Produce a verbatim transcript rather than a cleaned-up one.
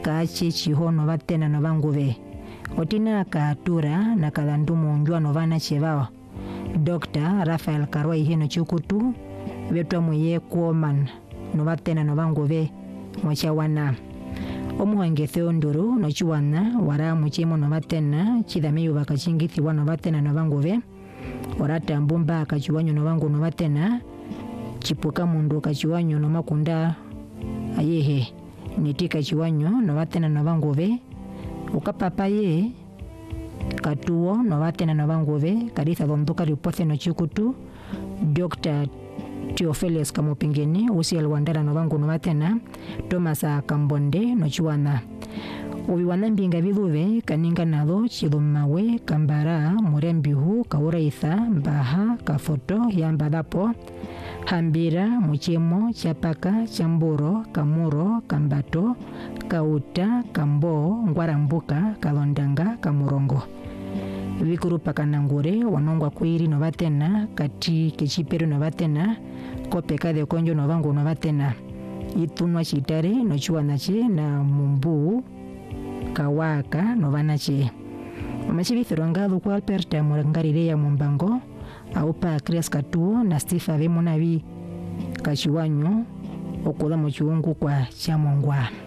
kache chihono vatena no vanguve otina katura na kalandumu njua no vana chevao Doctor Rafael Karwai hino chukutu vetwa muye kuoman no vatena no vanguve mocha wana omuhange Theondoro no chuana wara muchemo no vatena chidhameyo vakachingithi wano vatena no vanguve orata mbumba kachuwanyo no vangu no vatena chipuka mundu kachuwanyo no makunda ayehe nitika chiwanyo no vatena no vanguve ukapapa ye katuo no vatena no vanguve kaditha dhonduka ripothe no chukutu Doctor Theophilus Kamupingeni usi alwandara no vangu no vatena Thomas Kambonde no chuana uviwana mbinga viluve kaninga nalo chilumawe kambara murembihu kauraitha mbaha kafoto yambadapo hambira muchemo chapaka chamburo kamuro kambato kauta kambo ngwarambuka kalondanga kamurongo vikurupa kanangure wanongwa kuiri no vatena kati kechipero no vatena kopeka de konjo no vangu no vatena itunwa chitare no chuanache na mumbu kawaka no vanache omachivithirongalo kwa Alberta murangarire ya mumbango aupa Chris Katuo na Steve Vemonavi kachiwanyo okula mochiungu kwa chamongwa.